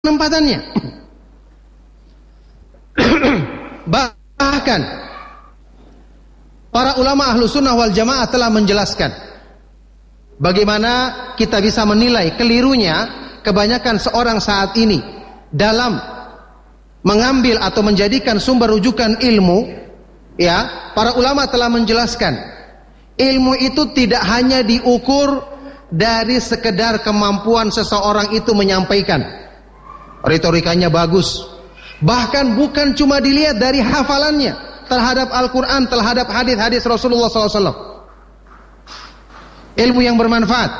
penempatannya. Bahkan para ulama ahlu sunnah wal jamaah telah menjelaskan bagaimana kita bisa menilai kelirunya kebanyakan seorang saat ini dalam mengambil atau menjadikan sumber rujukan ilmu. Ya, para ulama telah menjelaskan ilmu itu tidak hanya diukur dari sekedar kemampuan seseorang itu menyampaikan, retorikanya bagus, bahkan bukan cuma dilihat dari hafalannya terhadap Al-Quran, terhadap hadis-hadis Rasulullah SAW. Ilmu yang bermanfaat,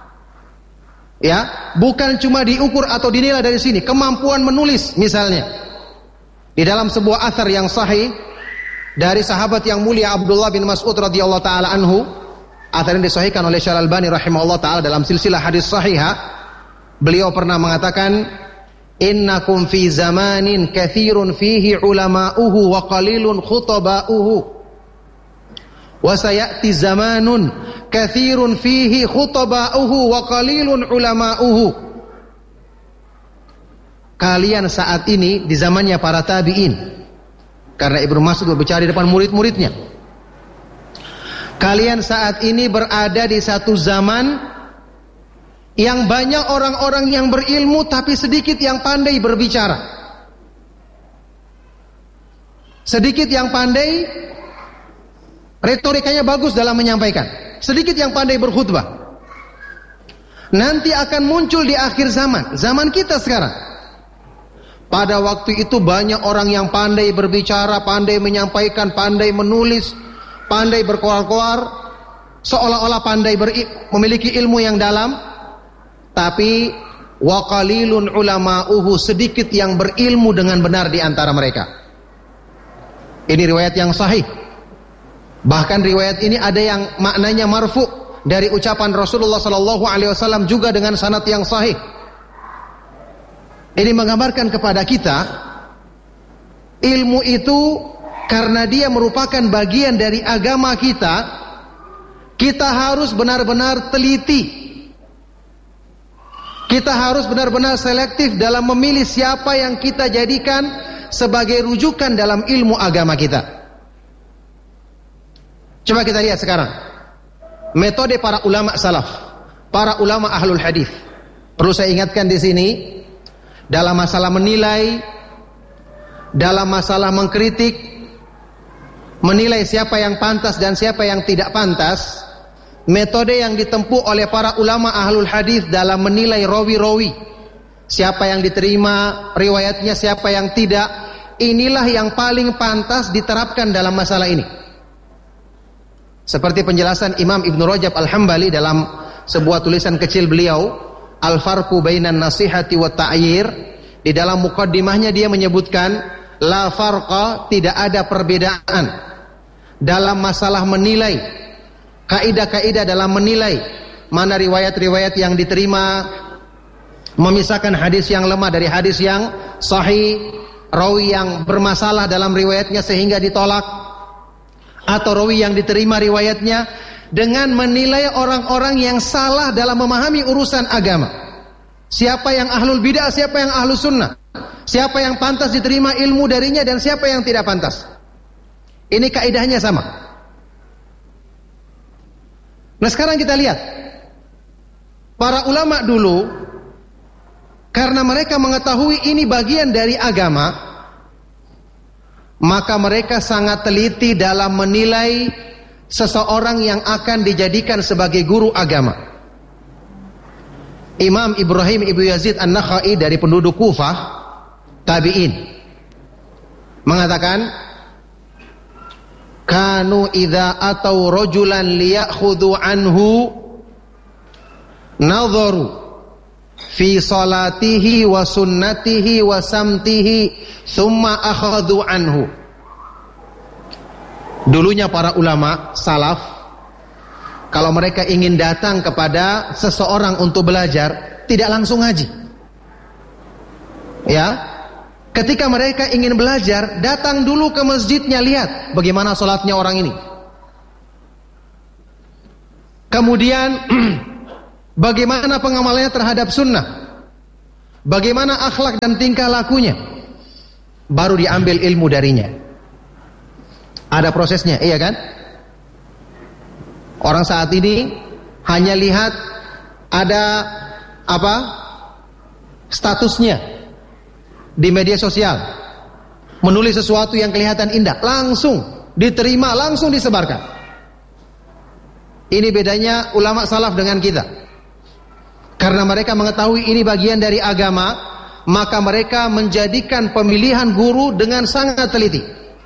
ya, bukan cuma diukur atau dinilai dari sini. Kemampuan menulis misalnya, di dalam sebuah athar yang sahih dari sahabat yang mulia Abdullah bin Mas'ud radhiyallahu taala anhu, athar yang disahihkan oleh Syekh Al-Albani rahimahullah taala dalam silsilah hadis sahihah, beliau pernah mengatakan, innakum fi zamanin kathirun fihi ulama'uhu wa qalilun khutaba'uhu wa sayati zamanun kathirun fihi khutaba'uhu wa qalilun ulama'uhu. Kalian saat ini di zamannya para tabi'in, karena Ibnu Mas'ud berbicara di depan murid-muridnya, kalian saat ini berada di satu zaman yang banyak orang-orang yang berilmu tapi sedikit yang pandai berbicara, sedikit yang pandai retorikanya bagus dalam menyampaikan, sedikit yang pandai berkhutbah. Nanti akan muncul di akhir zaman, zaman kita sekarang. Pada waktu itu banyak orang yang pandai berbicara, pandai menyampaikan, pandai menulis, pandai berkoar-koar, seolah-olah pandai memiliki ilmu yang dalam. Tapi wa qalilun ulama'uhu, sedikit yang berilmu dengan benar di antara mereka. Ini riwayat yang sahih. Bahkan riwayat ini ada yang maknanya marfu dari ucapan Rasulullah sallallahu alaihi wasallam juga dengan sanad yang sahih. Ini menggambarkan kepada kita ilmu itu karena dia merupakan bagian dari agama kita, kita harus benar-benar teliti. Kita harus benar-benar selektif dalam memilih siapa yang kita jadikan sebagai rujukan dalam ilmu agama kita. Coba kita lihat sekarang metode para ulama salaf, para ulama ahlul hadis. Perlu saya ingatkan di sini, dalam masalah menilai, dalam masalah mengkritik, menilai siapa yang pantas dan siapa yang tidak pantas, metode yang ditempuh oleh para ulama ahlul hadis dalam menilai rawi-rawi, siapa yang diterima riwayatnya, siapa yang tidak, inilah yang paling pantas diterapkan dalam masalah ini. Seperti penjelasan Imam Ibnu Rajab Al-Hambali dalam sebuah tulisan kecil beliau, Al-Farqu Bainan Nasihati wa Ta'yir. Di dalam muqaddimahnya dia menyebutkan, la farqa, tidak ada perbedaan dalam masalah menilai, kaidah-kaidah dalam menilai mana riwayat-riwayat yang diterima, memisahkan hadis yang lemah dari hadis yang sahih, rawi yang bermasalah dalam riwayatnya sehingga ditolak, atau rawi yang diterima riwayatnya, dengan menilai orang-orang yang salah dalam memahami urusan agama. Siapa yang ahlul bid'ah, siapa yang ahlus sunnah, siapa yang pantas diterima ilmu darinya dan siapa yang tidak pantas. Ini kaidahnya sama. Nah sekarang kita lihat para ulama dulu, karena mereka mengetahui ini bagian dari agama, maka mereka sangat teliti dalam menilai seseorang yang akan dijadikan sebagai guru agama. Imam Ibrahim Ibnu Yazid An-Nakhai dari penduduk Kufah, tabi'in, mengatakan, kanu idza atau rajulan liyakhudhu anhu nadharu fi salatihi wa sunnatihi wa samtihi thumma akhadhu anhu. Dulunya para ulama salaf, kalau mereka ingin datang kepada seseorang untuk belajar, tidak langsung ngaji. Ya, ketika mereka ingin belajar, datang dulu ke masjidnya, lihat bagaimana sholatnya orang ini. Kemudian bagaimana pengamalannya terhadap sunnah. bagaimana akhlak dan tingkah lakunya, baru diambil ilmu darinya. Ada prosesnya, iya kan? Orang saat ini hanya lihat ada statusnya di media sosial, menulis sesuatu yang kelihatan indah, langsung diterima, langsung disebarkan. Ini bedanya ulama salaf dengan kita. Karena mereka mengetahui ini bagian dari agama, maka mereka menjadikan pemilihan guru dengan sangat teliti.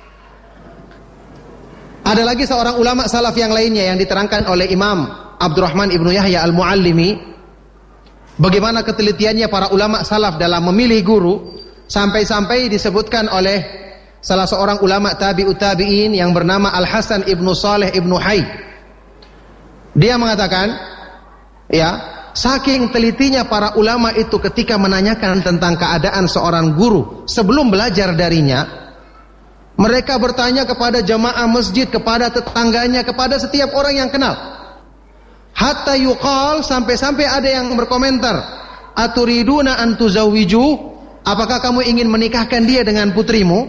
Ada lagi seorang ulama salaf yang lainnya yang diterangkan oleh Imam Abdurrahman ibnu Yahya al-Muallimi, bagaimana ketelitiannya para ulama salaf dalam memilih guru, sampai-sampai disebutkan oleh salah seorang ulama tabi'ut tabi'in yang bernama Al-Hasan ibnu Saleh ibnu Hayy. Dia mengatakan, saking telitinya para ulama itu ketika menanyakan tentang keadaan seorang guru sebelum belajar darinya, mereka bertanya kepada jamaah masjid, kepada tetangganya, kepada setiap orang yang kenal. Hatta yuqal, sampai-sampai ada yang berkomentar, aturiduna an tuzawwiju, apakah kamu ingin menikahkan dia dengan putrimu?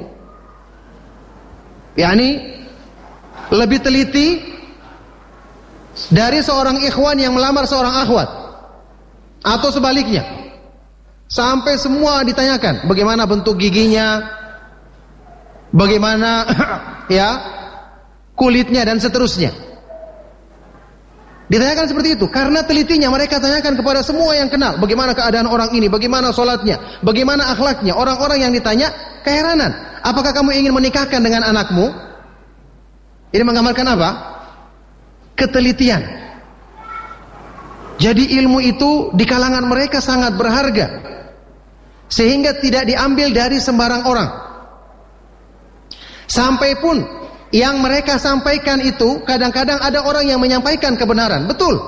Yani lebih teliti dari seorang ikhwan yang melamar seorang akhwat, atau sebaliknya. Sampai semua ditanyakan, bagaimana bentuk giginya, bagaimana kulitnya dan seterusnya. Ditanyakan seperti itu karena telitinya. Mereka tanyakan kepada semua yang kenal, bagaimana keadaan orang ini, bagaimana sholatnya, bagaimana akhlaknya. Orang-orang yang ditanya keheranan, apakah kamu ingin menikahkan dengan anakmu? Ini menggambarkan apa? Ketelitian. Jadi ilmu itu di kalangan mereka sangat berharga, sehingga tidak diambil dari sembarang orang. Sampai pun yang mereka sampaikan itu, kadang-kadang ada orang yang menyampaikan kebenaran, betul.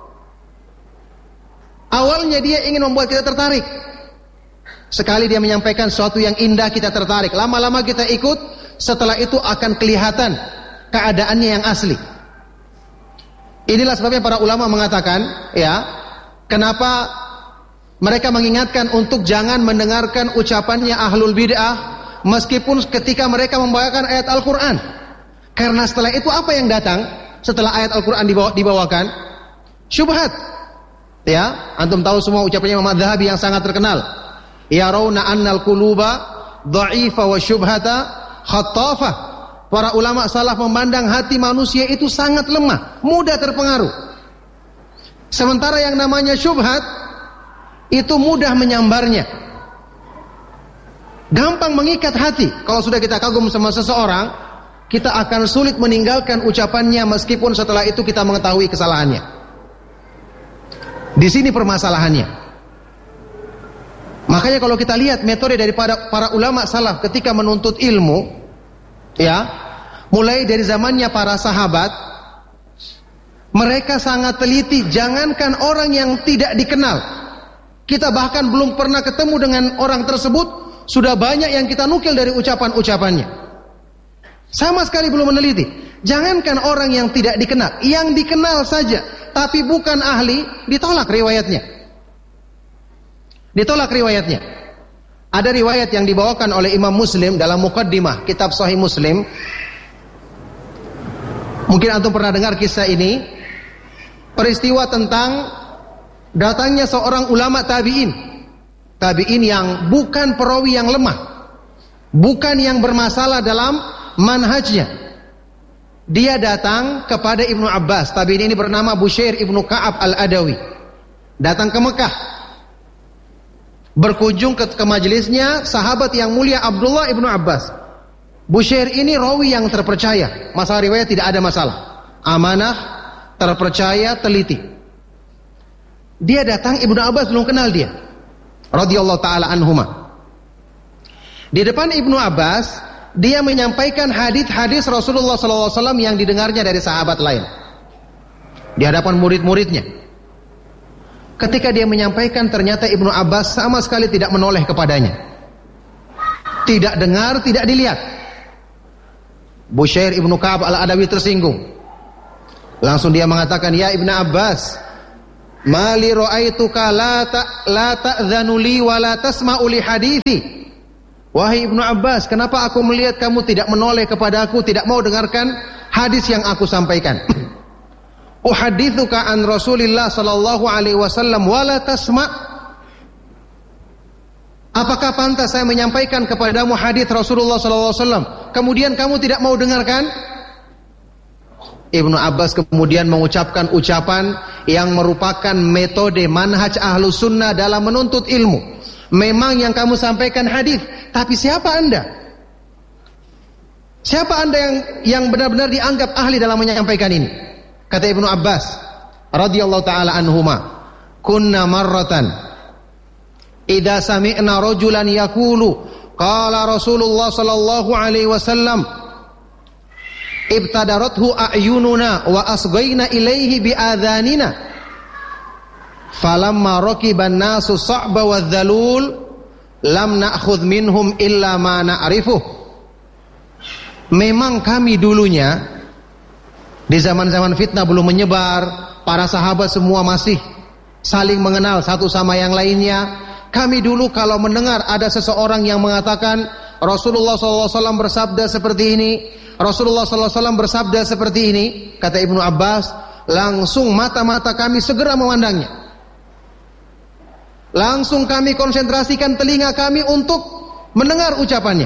Awalnya dia ingin membuat kita tertarik. Sekali dia menyampaikan sesuatu yang indah, kita tertarik. Lama-lama kita ikut, setelah itu akan kelihatan keadaannya yang asli. Inilah sebabnya para ulama mengatakan, kenapa mereka mengingatkan untuk jangan mendengarkan ucapannya ahlul bid'ah, meskipun ketika mereka membawakan ayat Al-Quran. Karena setelah itu apa yang datang setelah ayat Al-Quran dibawakan? Syubhat. Antum tahu semua ucapannya Imam Adz-Dzahabi yang sangat terkenal. Yarawna annal quluba dha'ifa wa syubhata khattafah. Para ulama salaf memandang hati manusia itu sangat lemah, mudah terpengaruh. Sementara yang namanya syubhat itu mudah menyambarnya, gampang mengikat hati. Kalau sudah kita kagum sama seseorang, kita akan sulit meninggalkan ucapannya meskipun setelah itu kita mengetahui kesalahannya. Di sini permasalahannya. Makanya kalau kita lihat metode daripada para ulama salaf ketika menuntut ilmu, mulai dari zamannya para sahabat, mereka sangat teliti. Jangankan orang yang tidak dikenal, kita bahkan belum pernah ketemu dengan orang tersebut, sudah banyak yang kita nukil dari ucapan-ucapannya. Sama sekali belum meneliti. Jangankan orang yang tidak dikenal, yang dikenal saja tapi bukan ahli, ditolak riwayatnya. Ditolak riwayatnya. Ada riwayat yang dibawakan oleh Imam Muslim dalam muqaddimah kitab Sahih Muslim. Mungkin antum pernah dengar kisah ini. Peristiwa tentang datangnya seorang ulama tabi'in. Tabi'in yang bukan perawi yang lemah, bukan yang bermasalah dalam manhajnya. Dia datang kepada Ibnu Abbas. Tabi'in ini bernama Bushair Ibnu Ka'ab al-Adawi. Datang ke Mekah, berkunjung ke majelisnya sahabat yang mulia Abdullah Ibnu Abbas. Bushair ini rawi yang terpercaya, masalah riwayat tidak ada masalah, amanah, terpercaya, teliti. Dia datang, Ibnu Abbas belum kenal dia, radhiyallahu taala anhuma. Di depan Ibnu Abbas, dia menyampaikan hadis-hadis Rasulullah SAW yang didengarnya dari sahabat lain di hadapan murid-muridnya. Ketika dia menyampaikan, ternyata Ibnu Abbas sama sekali tidak menoleh kepadanya, tidak dengar, tidak dilihat. Bushair Ibnu Ka'ab al-Adawi tersinggung. Langsung dia mengatakan, "Ya Ibnu Abbas, Mali ra'aituka la ta'dhanu li wa la tasma'u li hadithi. Wahai Ibnu Abbas, kenapa aku melihat kamu tidak menoleh kepada aku, tidak mau dengarkan hadis yang aku sampaikan? Uhadithuka an Rasulillah sallallahu alaihi wasallam wa la tasma'. Apakah pantas saya menyampaikan kepadamu hadis Rasulullah sallallahu alaihi wasallam, kemudian kamu tidak mau dengarkan? Ibnu Abbas kemudian mengucapkan ucapan yang merupakan metode manhaj ahlu sunnah dalam menuntut ilmu. Memang yang kamu sampaikan hadis, tapi siapa anda? Siapa anda yang benar-benar dianggap ahli dalam menyampaikan ini? Kata Ibnu Abbas radhiyallahu taala anhuma, kunna marratan idza sami'na rajulan yaqulu qala Rasulullah sallallahu alaihi wasallam ibtadarathu a'yununa wa asghayna ilaihi bi'adhanina falamma rakiban nasu sa'ba wadh-dhalul lam na'khudh minhum illa ma na'rifuh. Memang kami dulunya di zaman-zaman fitnah belum menyebar, para sahabat semua masih saling mengenal satu sama yang lainnya. Kami dulu kalau mendengar ada seseorang yang mengatakan Rasulullah SAW bersabda seperti ini, Rasulullah SAW bersabda seperti ini, kata Ibnu Abbas, langsung mata-mata kami segera memandangnya. Langsung kami konsentrasikan telinga kami untuk mendengar ucapannya.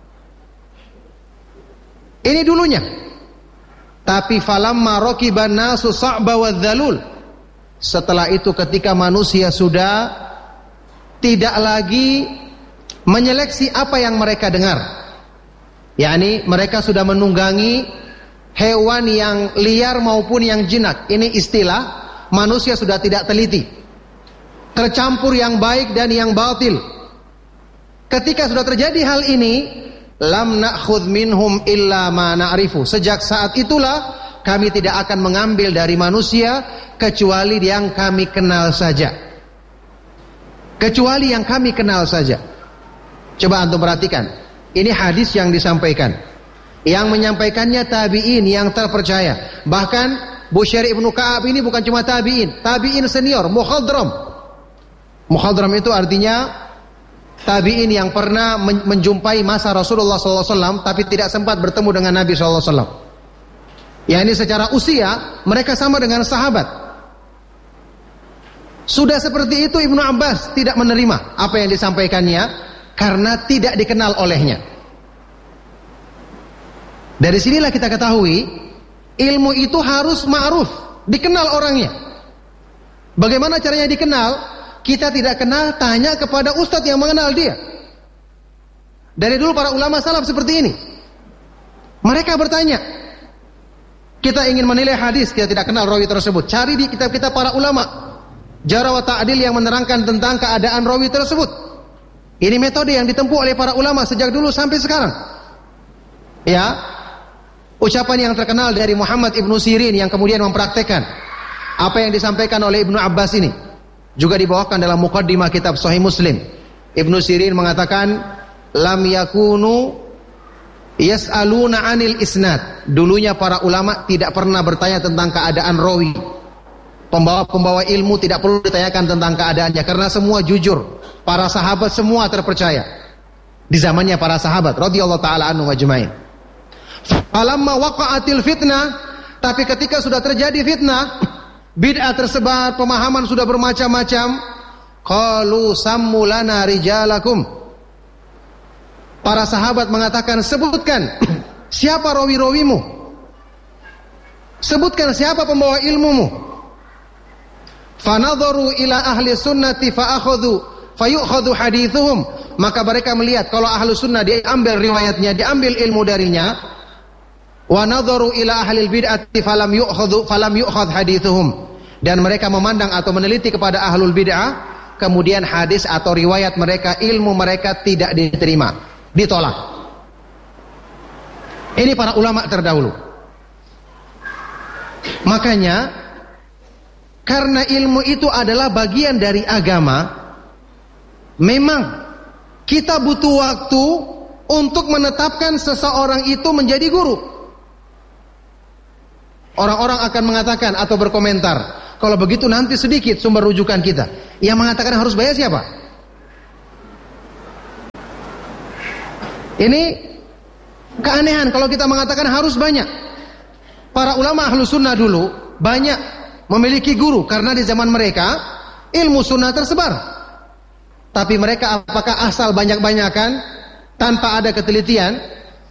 Ini dulunya. Tapi falamma rakiban nasu sa'ba wadh-dhalul, setelah itu ketika manusia sudah tidak lagi menyeleksi apa yang mereka dengar, yakni mereka sudah menunggangi hewan yang liar maupun yang jinak. Ini istilah, manusia sudah tidak teliti, tercampur yang baik dan yang batil. Ketika sudah terjadi hal ini, lam na'khudh minhum illa ma na'rifu. Sejak saat itulah kami tidak akan mengambil dari manusia kecuali yang kami kenal saja. Kecuali yang kami kenal saja. Coba antum perhatikan. Ini hadis yang disampaikan. Yang menyampaikannya tabi'in yang terpercaya. Bahkan Bushair ibnu Ka'ab ini bukan cuma tabi'in. Tabi'in senior, mukhadram. Mukhadram itu artinya tabi'in yang pernah menjumpai masa Rasulullah SAW tapi tidak sempat bertemu dengan Nabi SAW. Ya, ini secara usia mereka sama dengan sahabat. Sudah seperti itu Ibnu Abbas tidak menerima apa yang disampaikannya karena tidak dikenal olehnya. Dari sinilah kita ketahui ilmu itu harus ma'ruf, dikenal orangnya. Bagaimana caranya dikenal? Kita tidak kenal, tanya kepada ustadz yang mengenal dia. Dari dulu para ulama salaf seperti ini. Mereka bertanya. Kita ingin menilai hadis, kita tidak kenal rawi tersebut. Cari di kitab-kitab para ulama. Jarh wa ta'dil yang menerangkan tentang keadaan rawi tersebut. Ini metode yang ditempuh oleh para ulama sejak dulu sampai sekarang. Ya. Ucapan yang terkenal dari Muhammad ibnu Sirin yang kemudian mempraktekkan apa yang disampaikan oleh Ibnu Abbas ini. Juga dibawakan dalam muqaddimah kitab Sahih Muslim. Ibnu Sirin mengatakan, lam yakunu yas'aluna 'anil isnad. Dulunya para ulama tidak pernah bertanya tentang keadaan rawi. Pembawa-pembawa ilmu tidak perlu ditanyakan tentang keadaannya karena semua jujur. Para sahabat semua terpercaya. Di zamannya para sahabat radhiyallahu taala anhum ajmain. Falamma waqa'atil fitnah, tapi ketika sudah terjadi fitnah, bid'ah tersebar, pemahaman sudah bermacam-macam, qalu sammu lana rijalakum. Para sahabat mengatakan, sebutkan siapa rawi-rawimu, sebutkan siapa pembawa ilmumu. Fanadharu ila ahli sunnati fayukhadhu hadithuhum. Maka mereka melihat kalau ahli sunnah diambil riwayatnya, diambil ilmu darinya. Wa nadharu ila ahli bid'ati falam yukhadh hadithuhum. Dan mereka memandang atau meneliti kepada ahlul bid'ah, kemudian hadis atau riwayat mereka, ilmu mereka tidak diterima, ditolak. Ini para ulama terdahulu. Makanya karena ilmu itu adalah bagian dari agama, memang kita butuh waktu untuk menetapkan seseorang itu menjadi guru. Orang-orang akan mengatakan atau berkomentar, Kalau begitu nanti sedikit sumber rujukan kita. Yang mengatakan harus bayar siapa? Ini keanehan kalau kita mengatakan harus banyak. Para ulama ahlu sunnah dulu banyak memiliki guru karena di zaman mereka ilmu sunnah tersebar. Tapi mereka apakah asal banyak-banyakan tanpa ada ketelitian?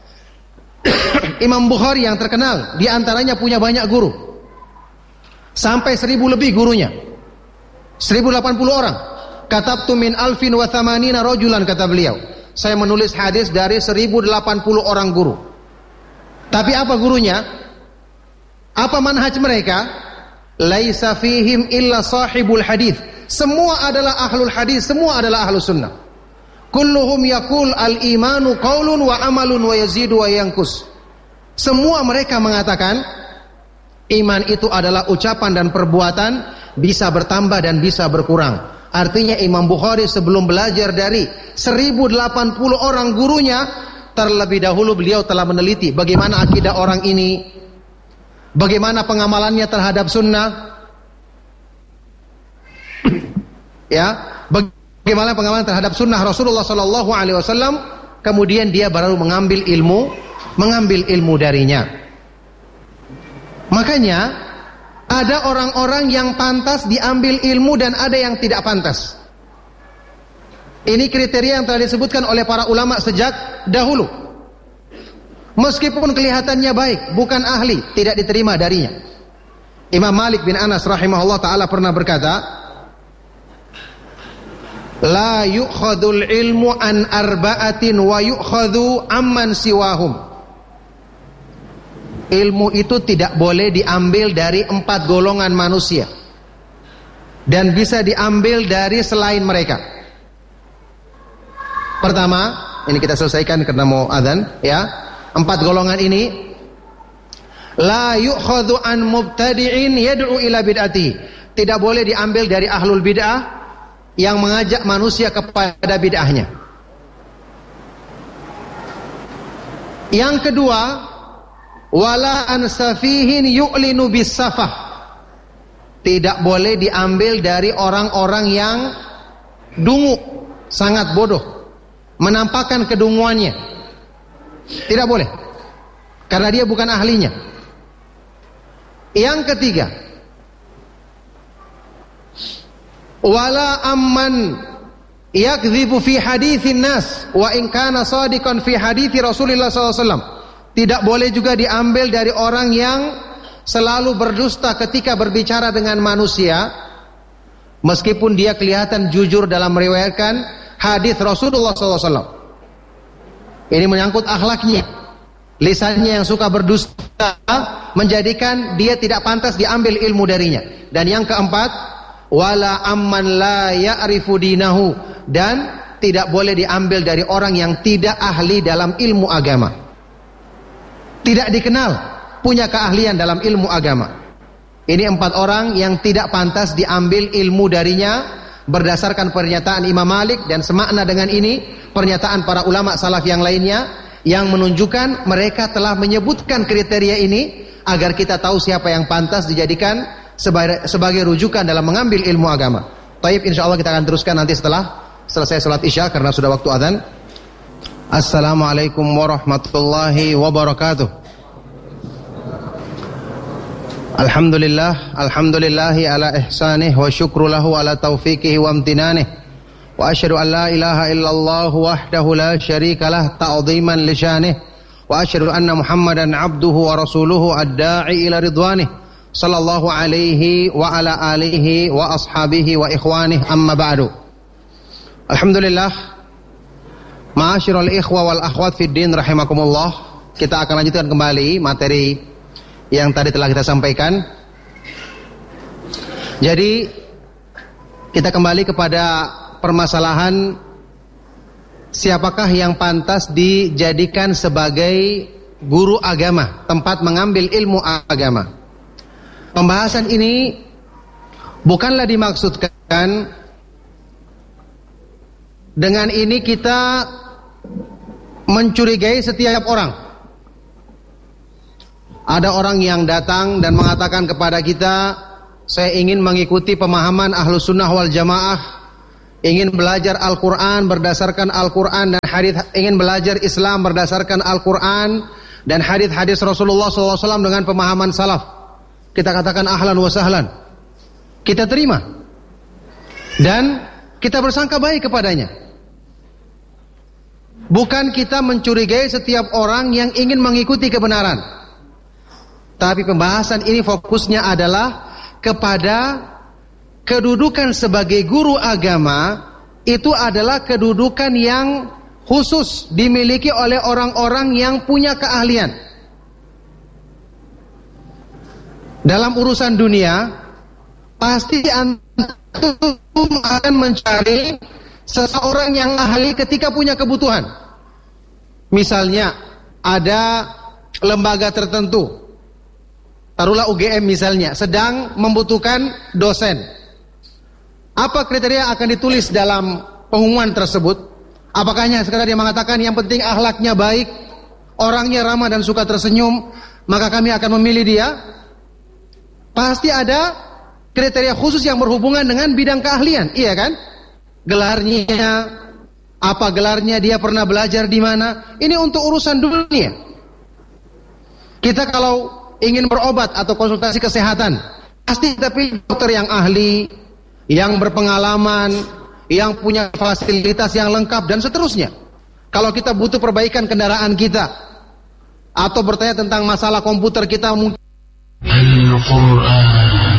Imam Bukhari yang terkenal di antaranya punya banyak guru. Sampai 1000 lebih gurunya. 1080 orang. Katabtu min alfin wa thamanina rajulan, kata beliau. Saya menulis hadis dari 1080 orang guru. Tapi apa gurunya? Apa manhaj mereka? Laisa fihim illa sahibul hadis. Semua adalah ahlul hadis, semua adalah ahlus sunnah. Kulluhum yaqul al-imanu qaulun wa amalun wa yazidu wa yanqus. Semua mereka mengatakan iman itu adalah ucapan dan perbuatan, bisa bertambah dan bisa berkurang. Artinya Imam Bukhari sebelum belajar dari 1080 orang gurunya, terlebih dahulu beliau telah meneliti bagaimana akidah orang ini, bagaimana pengamalannya terhadap sunnah, ya, bagaimana pengamalan terhadap sunnah Rasulullah Sallallahu Alaihi Wasallam. Kemudian dia baru mengambil ilmu darinya. Makanya ada orang-orang yang pantas diambil ilmu dan ada yang tidak pantas. Ini kriteria yang telah disebutkan oleh para ulama sejak dahulu. Meskipun kelihatannya baik, bukan ahli, tidak diterima darinya. Imam Malik bin Anas rahimahullah ta'ala pernah berkata, la yu'khadul ilmu an arba'atin wa yu'khadu amman siwahum. Ilmu itu tidak boleh diambil dari 4 golongan manusia dan bisa diambil dari selain mereka. Pertama, ini kita selesaikan karena mau adzan, ya. 4 golongan ini, la yu'khadhu an mubtadi'in yad'u ila bid'ati. Tidak boleh diambil dari ahlul bid'ah yang mengajak manusia kepada bid'ahnya. Yang kedua, wala an safihin yu'linu bisafah. Tidak boleh diambil dari orang-orang yang dungu, sangat bodoh, menampakkan kedunguannya. Tidak boleh, karena dia bukan ahlinya. Yang ketiga, wala amman yakdzibu fi haditsin nas wa in kana shadiqan fi hadithi Rasulillah sallallahu alaihi wasallam. Tidak boleh juga diambil dari orang yang selalu berdusta ketika berbicara dengan manusia, meskipun dia kelihatan jujur dalam meriwayatkan hadis Rasulullah SAW. Ini menyangkut akhlaknya, lisannya yang suka berdusta menjadikan dia tidak pantas diambil ilmu darinya. Dan yang keempat, wala amman la ya'rifu dinahu, dan tidak boleh diambil dari orang yang tidak ahli dalam ilmu agama, tidak dikenal punya keahlian dalam ilmu agama. Ini 4 orang yang tidak pantas diambil ilmu darinya berdasarkan pernyataan Imam Malik, dan semakna dengan ini pernyataan para ulama salaf yang lainnya yang menunjukkan mereka telah menyebutkan kriteria ini agar kita tahu siapa yang pantas dijadikan sebagai rujukan dalam mengambil ilmu agama. Taib, insyaallah kita akan teruskan nanti setelah selesai salat Isya karena sudah waktu adzan. Assalamualaikum warahmatullahi wabarakatuh. Alhamdulillahi ala ihsanih wa syukru lahu ala taufiqihi wa amtinanih. Wa asyhadu an la ilaha illallah wahdahu la syarika lah ta'dhiman li syanihi. Wa asyhadu anna Muhammadan abduhu wa rasuluhu ad-da'i ila ridwanih. Sallallahu alaihi wa ala alihi wa ashabihi wa ikhwanih, amma ba'du. Alhamdulillah, ma'asyiral ikhwa wal akhwat fid din rahimakumullah. Kita akan lanjutkan kembali materi yang tadi telah kita sampaikan. Jadi kita kembali kepada permasalahan siapakah yang pantas dijadikan sebagai guru agama, tempat mengambil ilmu agama. Pembahasan ini bukanlah dimaksudkan dengan ini kita mencurigai setiap orang. Ada orang yang datang dan mengatakan kepada kita, saya ingin mengikuti pemahaman Ahlus Sunnah wal Jamaah, ingin belajar Al-Quran berdasarkan Al-Quran dan hadis, ingin belajar Islam berdasarkan Al-Quran dan hadis-hadis Rasulullah SAW dengan pemahaman salaf. Kita katakan ahlan wa sahlan. Kita terima. Dan kita bersangka baik kepadanya. Bukan kita mencurigai setiap orang yang ingin mengikuti kebenaran. Tapi pembahasan ini fokusnya adalah kepada kedudukan sebagai guru agama. Itu adalah kedudukan yang khusus dimiliki oleh orang-orang yang punya keahlian. Dalam urusan dunia, pasti antum akan mencari seseorang yang ahli ketika punya kebutuhan. Misalnya ada lembaga tertentu, taruhlah UGM misalnya, sedang membutuhkan dosen. Apa kriteria akan ditulis dalam pengumuman tersebut? Apakah hanya sekadar dia mengatakan yang penting akhlaknya baik, orangnya ramah dan suka tersenyum, maka kami akan memilih dia? Pasti ada kriteria khusus yang berhubungan dengan bidang keahlian, iya kan? Gelarnya, apa gelarnya, dia pernah belajar di mana? Ini untuk urusan dunia. Kita kalau ingin berobat atau konsultasi kesehatan, pasti kita pilih dokter yang ahli, yang berpengalaman, yang punya fasilitas yang lengkap dan seterusnya. Kalau kita butuh perbaikan kendaraan kita atau bertanya tentang masalah komputer kita, mungkin Al-Quran